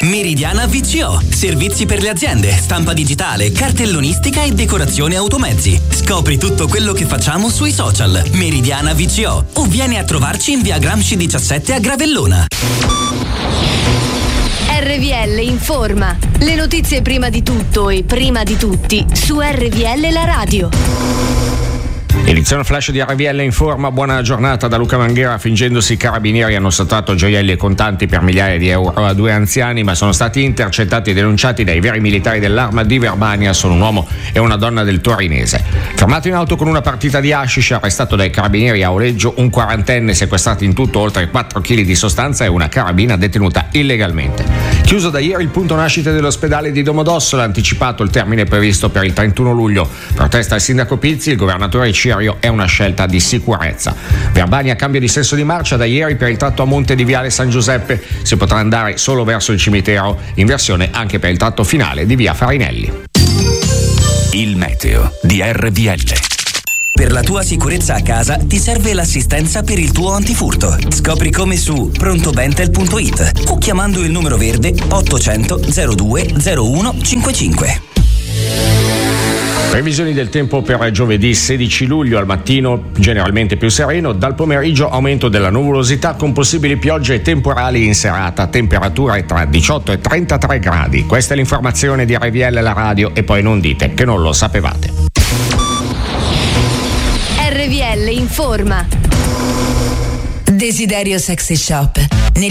Meridiana VCO, servizi per le aziende, stampa digitale, cartellonistica e decorazione automezzi. Scopri tutto quello che facciamo sui social. Meridiana VCO o vieni a trovarci in via Gramsci 17 a Gravellona. RVL informa. Le notizie prima di tutto e prima di tutti su RVL la radio. Edizione flash di RVL informa, buona giornata da Luca Manghera. Fingendosi carabinieri hanno sottratto gioielli e contanti per migliaia di euro a 2 anziani, ma sono stati intercettati e denunciati dai veri militari dell'Arma di Verbania. Sono un uomo e una donna del Torinese. Fermato in auto con una partita di hashish, arrestato dai carabinieri a Oleggio un 40enne, sequestrato in tutto oltre 4 kg di sostanza e una carabina detenuta illegalmente. Chiuso da ieri il punto nascite dell'ospedale di Domodossola, anticipato il termine previsto per il 31 luglio. Protesta il sindaco Pizzi, il governatore Cirio è una scelta di sicurezza. Verbania cambio di senso di marcia da ieri per il tratto a monte di Viale San Giuseppe. Si potrà andare solo verso il cimitero, inversione anche per il tratto finale di via Farinelli. Il meteo di RVL. Per la tua sicurezza a casa ti serve l'assistenza per il tuo antifurto. Scopri come su prontobentel.it o chiamando il numero verde 800 02 01 55. Previsioni del tempo per giovedì 16 luglio: al mattino generalmente più sereno, dal pomeriggio aumento della nuvolosità con possibili piogge e temporali in serata, temperature tra 18 e 33 gradi. Questa è l'informazione di RVL la radio e poi non dite che non lo sapevate. RVL informa. Desiderio Sexy Shop.